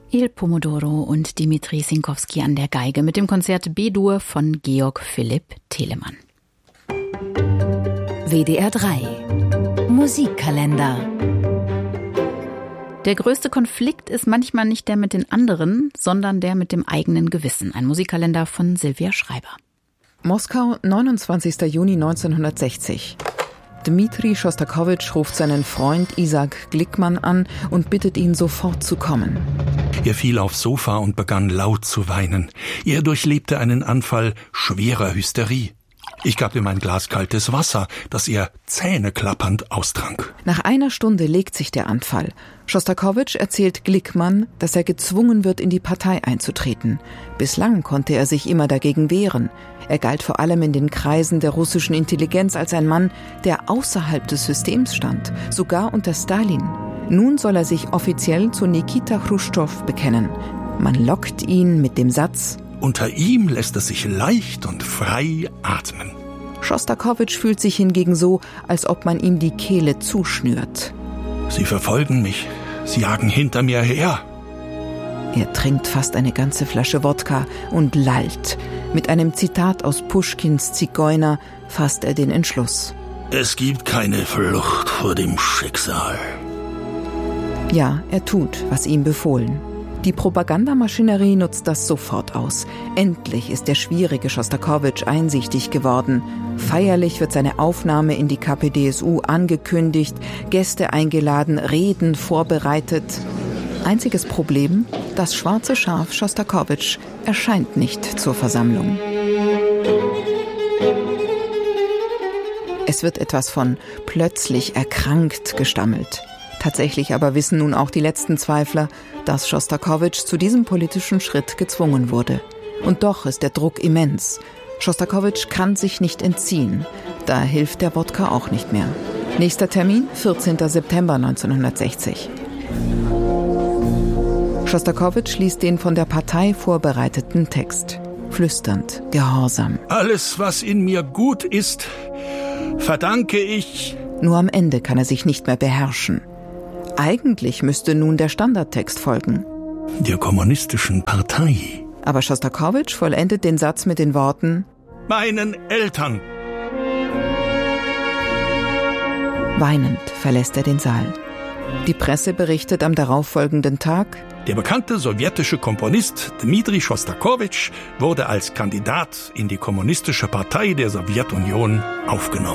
Il Pomodoro und Dimitri Sinkowski an der Geige mit dem Konzert B-Dur von Georg Philipp Telemann. WDR 3 Musikkalender. Der größte Konflikt ist manchmal nicht der mit den anderen, sondern der mit dem eigenen Gewissen. Ein Musikkalender von Silvia Schreiber. Moskau, 29. Juni 1960. Dmitri Schostakowitsch ruft seinen Freund Isaac Glickman an und bittet ihn, sofort zu kommen. Er fiel aufs Sofa und begann laut zu weinen. Er durchlebte einen Anfall schwerer Hysterie. Ich gab ihm ein Glas kaltes Wasser, das er zähneklappernd austrank. Nach einer Stunde legt sich der Anfall. Schostakowitsch erzählt Glickman, dass er gezwungen wird, in die Partei einzutreten. Bislang konnte er sich immer dagegen wehren. Er galt vor allem in den Kreisen der russischen Intelligenz als ein Mann, der außerhalb des Systems stand, sogar unter Stalin. Nun soll er sich offiziell zu Nikita Chruschtschow bekennen. Man lockt ihn mit dem Satz: Unter ihm lässt es sich leicht und frei atmen. Schostakowitsch fühlt sich hingegen so, als ob man ihm die Kehle zuschnürt. Sie verfolgen mich. Sie jagen hinter mir her. Er trinkt fast eine ganze Flasche Wodka und lallt. Mit einem Zitat aus Puschkins Zigeuner fasst er den Entschluss. Es gibt keine Flucht vor dem Schicksal. Ja, er tut, was ihm befohlen. Die Propagandamaschinerie nutzt das sofort aus. Endlich ist der schwierige Schostakowitsch einsichtig geworden. Feierlich wird seine Aufnahme in die KPdSU angekündigt, Gäste eingeladen, Reden vorbereitet. Einziges Problem: das schwarze Schaf Schostakowitsch erscheint nicht zur Versammlung. Es wird etwas von plötzlich erkrankt gestammelt. Tatsächlich aber wissen nun auch die letzten Zweifler, dass Schostakowitsch zu diesem politischen Schritt gezwungen wurde. Und doch ist der Druck immens. Schostakowitsch kann sich nicht entziehen. Da hilft der Wodka auch nicht mehr. Nächster Termin, 14. September 1960. Schostakowitsch liest den von der Partei vorbereiteten Text. Flüsternd, gehorsam. Alles, was in mir gut ist, verdanke ich. Nur am Ende kann er sich nicht mehr beherrschen. Eigentlich müsste nun der Standardtext folgen. Der kommunistischen Partei. Aber Schostakowitsch vollendet den Satz mit den Worten: Meinen Eltern. Weinend verlässt er den Saal. Die Presse berichtet am darauffolgenden Tag: Der bekannte sowjetische Komponist Dmitri Schostakowitsch wurde als Kandidat in die Kommunistische Partei der Sowjetunion aufgenommen.